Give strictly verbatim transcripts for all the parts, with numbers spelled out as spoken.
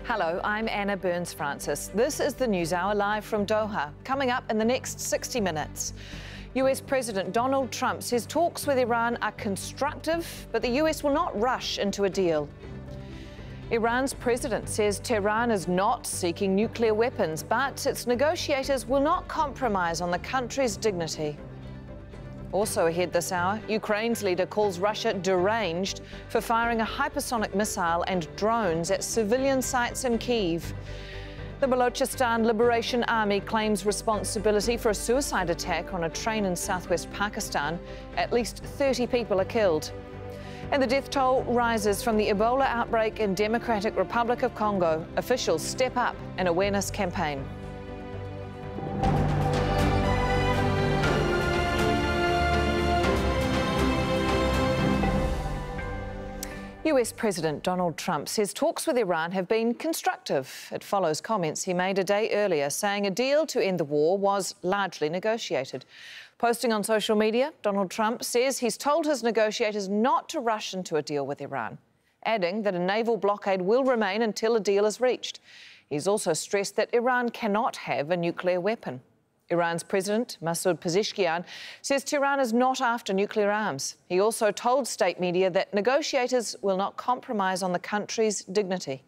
Hello, I'm Anna Burns-Francis. This is the News Hour live from Doha. Coming up in the next sixty minutes. U S President Donald Trump says talks with Iran are constructive, but the U S will not rush into a deal. Iran's president says Tehran is not seeking nuclear weapons, but its negotiators will not compromise on the country's dignity. Also ahead this hour, Ukraine's leader calls Russia deranged for firing a hypersonic missile and drones at civilian sites in Kyiv. The Balochistan Liberation Army claims responsibility for a suicide attack on a train in southwest Pakistan. At least thirty people are killed. And the death toll rises from the Ebola outbreak in Democratic Republic of Congo. Officials step up an awareness campaign. U S President Donald Trump says talks with Iran have been constructive. It follows comments he made a day earlier saying a deal to end the war was largely negotiated. Posting on social media, Donald Trump says he's told his negotiators not to rush into a deal with Iran, adding that a naval blockade will remain until a deal is reached. He's also stressed that Iran cannot have a nuclear weapon. Iran's President, Masoud Pezeshkian, says Tehran is not after nuclear arms. He also told state media that negotiators will not compromise on the country's dignity.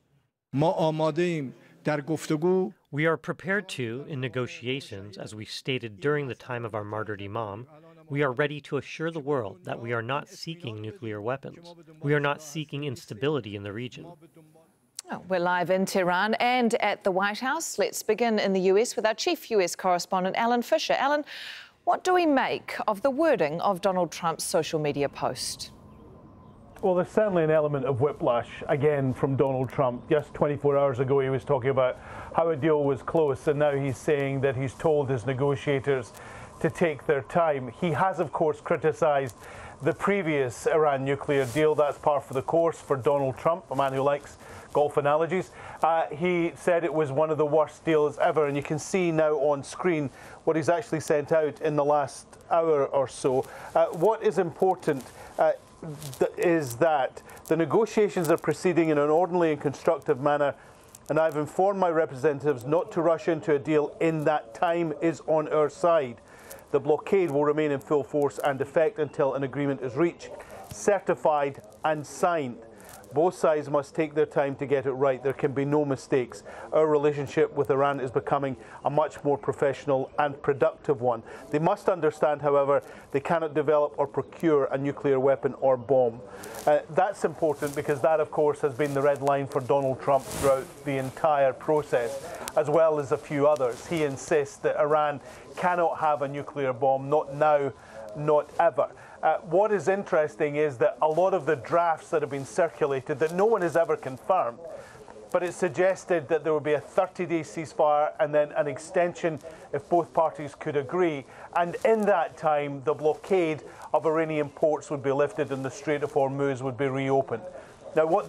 We are prepared to, in negotiations, as we stated during the time of our martyred imam, we are ready to assure the world that we are not seeking nuclear weapons. We are not seeking instability in the region. Oh, we're live in Tehran and at the White House. Let's begin in the U S with our chief U S correspondent, Alan Fisher. Alan, what do we make of the wording of Donald Trump's social media post? Well, there's certainly an element of whiplash, again, from Donald Trump. Just twenty-four hours ago, he was talking about how a deal was close, and now he's saying that he's told his negotiators to take their time. He has, of course, criticised the previous Iran nuclear deal. That's par for the course for Donald Trump, a man who likes golf analogies. Uh, he said it was one of the worst deals ever, and you can see now on screen what he's actually sent out in the last hour or so. Uh, what is important uh, th is that the negotiations are proceeding in an orderly and constructive manner, and I've informed my representatives not to rush into a deal in that time is on our side. The blockade will remain in full force and effect until an agreement is reached, certified and signed. Both sides must take their time to get it right. There can be no mistakes. Our relationship with Iran is becoming a much more professional and productive one. They must understand, however, they cannot develop or procure a nuclear weapon or bomb. Uh, that's important because that, of course, has been the red line for Donald Trump throughout the entire process, as well as a few others. He insists that Iran cannot have a nuclear bomb, not now, not ever. Uh, what is interesting is that a lot of the drafts that have been circulated that no one has ever confirmed, but it suggested that there would be a thirty-day ceasefire and then an extension if both parties could agree. And in that time, the blockade of Iranian ports would be lifted and the Strait of Hormuz would be reopened. Now, what